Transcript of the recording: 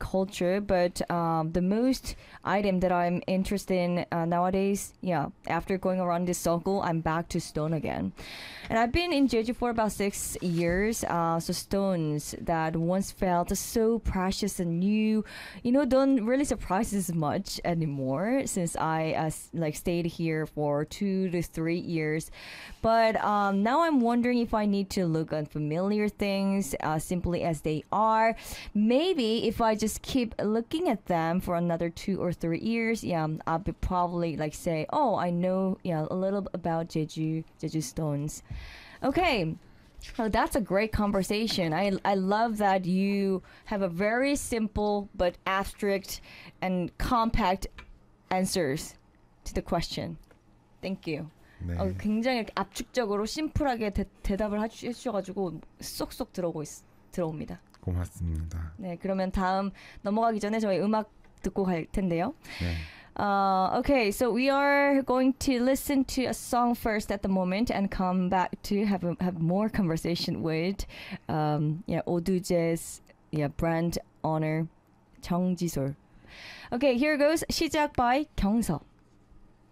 culture, but the most item that I'm interested in nowadays, yeah, after going around this circle, I'm back to stone again. And I've been in Jeju for about 6 years. So stones that once felt so precious and new, don't really surprise as much anymore since I like stayed here for 2 to 3 years. But now I'm wondering if I need to look on familiar things simply as they are. Maybe if I just keep looking at them for another 2 or 3 years, yeah, I'll be probably like say, oh, I know, a little about Jeju stones. Okay. Oh, that's a great conversation. I love that you have a very simple but abstract and compact answers to the question. Thank you. 네. 굉장히 이렇게 압축적으로 심플하게 대답을 해주셔가지고 쏙쏙 들어옵니다. 고맙습니다. 네, 그러면 다음 넘어가기 전에 저희 음악 듣고 갈 텐데요. 네. Okay, so we are going to listen to a song first at the moment and come back to have more conversation with 오두제's brand owner 정지솔. Okay, here goes 시작 by 경서.